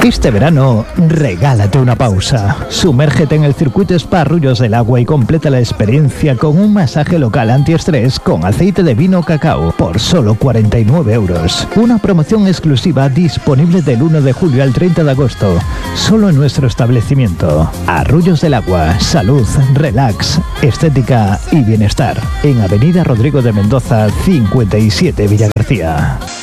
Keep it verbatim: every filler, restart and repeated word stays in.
Este verano, regálate una pausa. Sumérgete en el circuito Spa Arroyos del Agua y completa la experiencia con un masaje local antiestrés con aceite de vino cacao por solo cuarenta y nueve euros. Una promoción exclusiva disponible del uno de julio al treinta de agosto, solo en nuestro establecimiento. Arroyos del Agua, salud, relax, estética y bienestar. En Avenida Rodrigo de Mendoza, cincuenta y siete, Villagarcía.